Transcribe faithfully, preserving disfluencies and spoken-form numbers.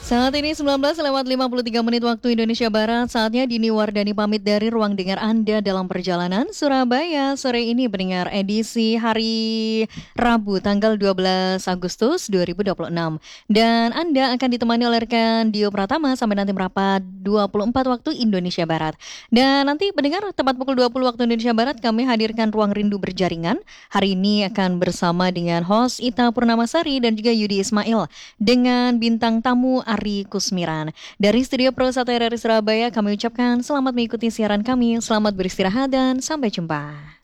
Saat ini sembilan belas lewat lima puluh tiga menit waktu Indonesia Barat. Saatnya Dini Wardani pamit dari ruang dengar Anda dalam perjalanan Surabaya. Sore ini pendengar edisi hari Rabu tanggal dua belas Agustus dua ribu dua puluh enam. Dan Anda akan ditemani oleh rekan Dio Pratama sampai nanti merapat dua puluh empat waktu Indonesia Barat. Dan nanti pendengar tepat pukul dua puluh waktu Indonesia Barat kami hadirkan Ruang Rindu Berjaringan. Hari ini akan bersama dengan host Ita Purnamasari dan juga Yudi Ismail dengan bintang tamu Ari Kusmiran. Dari Studio Pro satu R R I Surabaya kami ucapkan selamat mengikuti siaran kami, selamat beristirahat dan sampai jumpa.